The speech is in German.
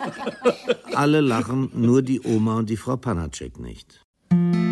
Alle lachen, nur die Oma und die Frau Panacek nicht.